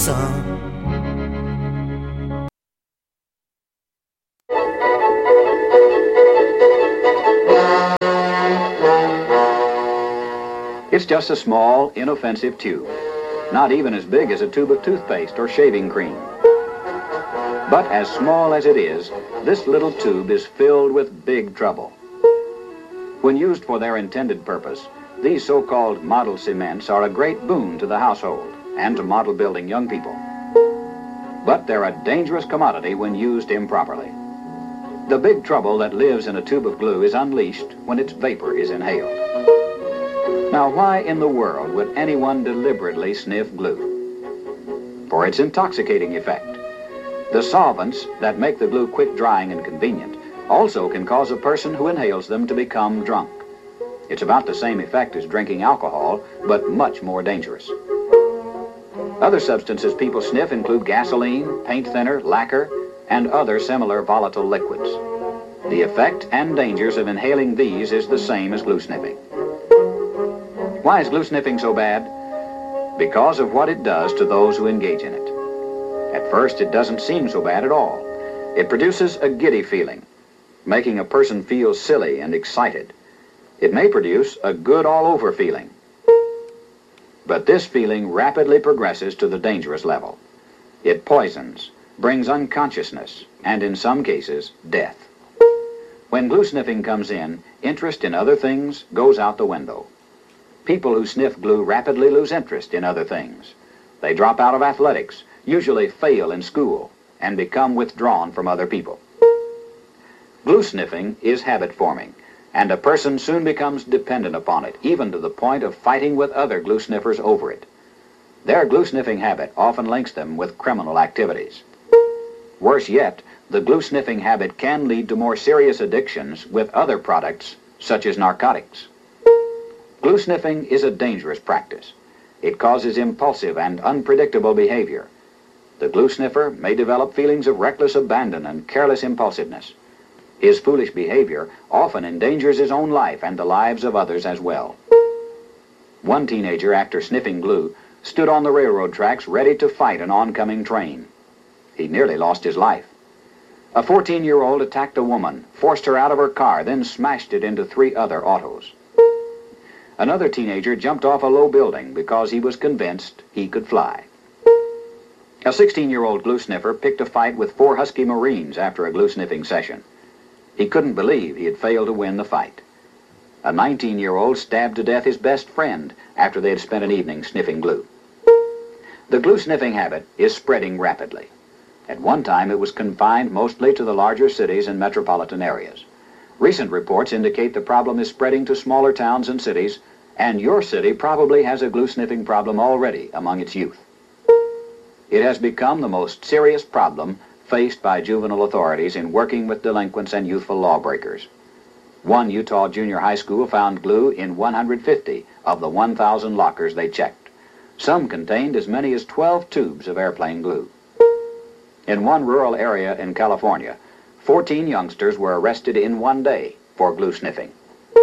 sun. It's just a small, inoffensive tube, not even as big as a tube of toothpaste or shaving cream. But as small as it is, this little tube is filled with big trouble. When used for their intended purpose, these so-called model cements are a great boon to the household and to model building young people. But they're a dangerous commodity when used improperly. The big trouble that lives in a tube of glue is unleashed when its vapor is inhaled. Now, why in the world would anyone deliberately sniff glue? For its intoxicating effect. The solvents that make the glue quick drying and convenient also can cause a person who inhales them to become drunk. It's about the same effect as drinking alcohol, but much more dangerous. Other substances people sniff include gasoline, paint thinner, lacquer, and other similar volatile liquids. The effect and dangers of inhaling these is the same as glue sniffing. Why is glue sniffing so bad? Because of what it does to those who engage in it. At first, it doesn't seem so bad at all. It produces a giddy feeling, making a person feel silly and excited. It may produce a good all-over feeling. But this feeling rapidly progresses to the dangerous level. It poisons, brings unconsciousness, and in some cases, death. When glue sniffing comes in, interest in other things goes out the window. People who sniff glue rapidly lose interest in other things. They drop out of athletics, usually fail in school, and become withdrawn from other people. Glue sniffing is habit forming, and a person soon becomes dependent upon it, even to the point of fighting with other glue sniffers over it. Their glue sniffing habit often links them with criminal activities. Worse yet, the glue sniffing habit can lead to more serious addictions with other products, such as narcotics. Glue sniffing is a dangerous practice. It causes impulsive and unpredictable behavior. The glue sniffer may develop feelings of reckless abandon and careless impulsiveness. His foolish behavior often endangers his own life and the lives of others as well. One teenager, after sniffing glue, stood on the railroad tracks ready to fight an oncoming train. He nearly lost his life. A 14-year-old attacked a woman, forced her out of her car, then smashed it into 3 other autos. Another teenager jumped off a low building because he was convinced he could fly. A 16-year-old glue sniffer picked a fight with 4 husky Marines after a glue sniffing session. He couldn't believe he had failed to win the fight. A 19-year-old stabbed to death his best friend after they had spent an evening sniffing glue. The glue sniffing habit is spreading rapidly. At one time, it was confined mostly to the larger cities and metropolitan areas. Recent reports indicate the problem is spreading to smaller towns and cities, and your city probably has a glue sniffing problem already among its youth. It has become the most serious problem faced by juvenile authorities in working with delinquents and youthful lawbreakers. One Utah junior high school found glue in 150 of the 1,000 lockers they checked. Some contained as many as 12 tubes of airplane glue. In one rural area in California, 14 youngsters were arrested in one day for glue sniffing.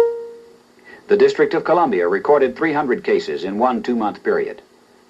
The District of Columbia recorded 300 cases in one 2-month period.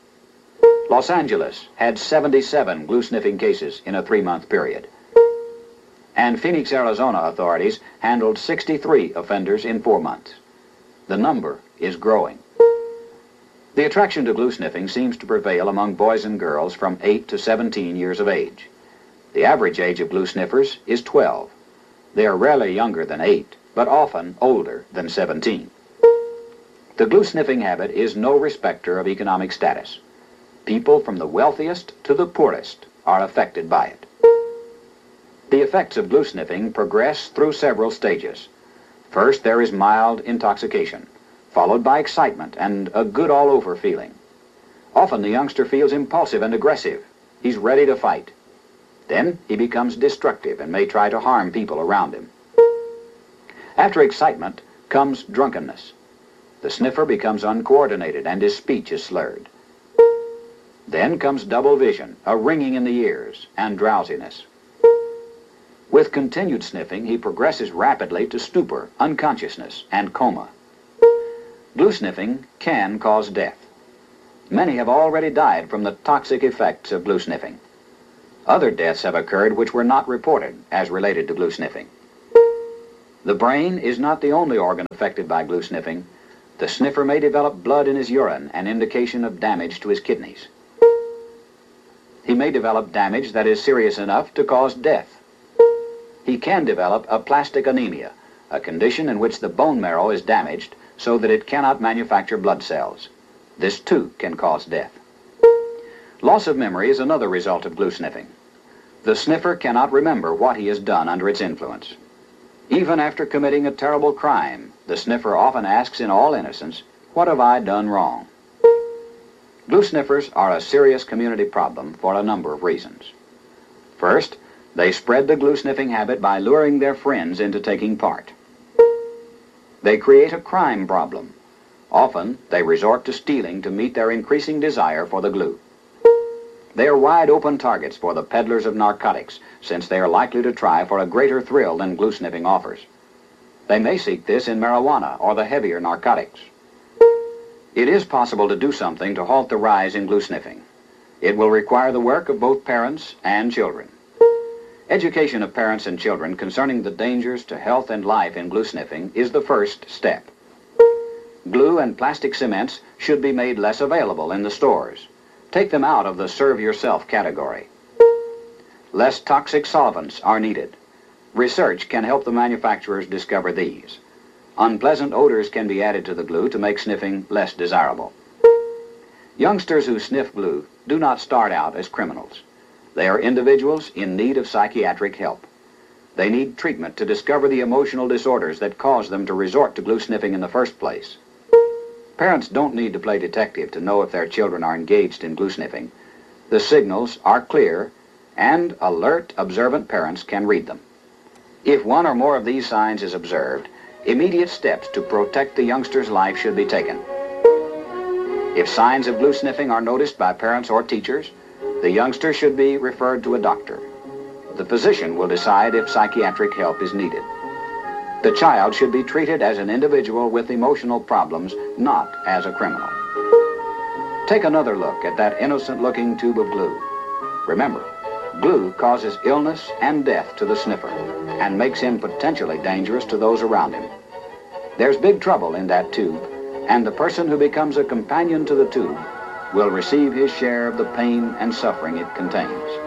Los Angeles had 77 glue sniffing cases in a 3-month period. And Phoenix, Arizona authorities handled 63 offenders in 4 months. The number is growing. The attraction to glue sniffing seems to prevail among boys and girls from 8 to 17 years of age. The average age of glue sniffers is 12. They are rarely younger than 8, but often older than 17. The glue sniffing habit is no respecter of economic status. People from the wealthiest to the poorest are affected by it. The effects of glue sniffing progress through several stages. First, there is mild intoxication, followed by excitement and a good all-over feeling. Often the youngster feels impulsive and aggressive. He's ready to fight. Then he becomes destructive and may try to harm people around him. After excitement comes drunkenness. The sniffer becomes uncoordinated and his speech is slurred. Then comes double vision, a ringing in the ears, and drowsiness. With continued sniffing, he progresses rapidly to stupor, unconsciousness, and coma. Glue sniffing can cause death. Many have already died from the toxic effects of glue sniffing. Other deaths have occurred which were not reported as related to glue sniffing. The brain is not the only organ affected by glue sniffing. The sniffer may develop blood in his urine, an indication of damage to his kidneys. He may develop damage that is serious enough to cause death. He can develop aplastic anemia, a condition in which the bone marrow is damaged so that it cannot manufacture blood cells. This too can cause death. Loss of memory is another result of glue sniffing. The sniffer cannot remember what he has done under its influence. Even after committing a terrible crime, the sniffer often asks in all innocence, "What have I done wrong?" Glue sniffers are a serious community problem for a number of reasons. First, they spread the glue sniffing habit by luring their friends into taking part. They create a crime problem. Often, they resort to stealing to meet their increasing desire for the glue. They are wide open targets for the peddlers of narcotics, since they are likely to try for a greater thrill than glue sniffing offers. They may seek this in marijuana or the heavier narcotics. It is possible to do something to halt the rise in glue sniffing. It will require the work of both parents and children. Education of parents and children concerning the dangers to health and life in glue sniffing is the first step. Glue and plastic cements should be made less available in the stores. Take them out of the serve-yourself category. Less toxic solvents are needed. Research can help the manufacturers discover these. Unpleasant odors can be added to the glue to make sniffing less desirable. Youngsters who sniff glue do not start out as criminals. They are individuals in need of psychiatric help. They need treatment to discover the emotional disorders that cause them to resort to glue sniffing in the first place. Parents don't need to play detective to know if their children are engaged in glue sniffing. The signals are clear, and alert, observant parents can read them. If one or more of these signs is observed, immediate steps to protect the youngster's life should be taken. If signs of glue sniffing are noticed by parents or teachers, the youngster should be referred to a doctor. The physician will decide if psychiatric help is needed. The child should be treated as an individual with emotional problems, not as a criminal. Take another look at that innocent-looking tube of glue. Remember, glue causes illness and death to the sniffer and makes him potentially dangerous to those around him. There's big trouble in that tube, and the person who becomes a companion to the tube will receive his share of the pain and suffering it contains.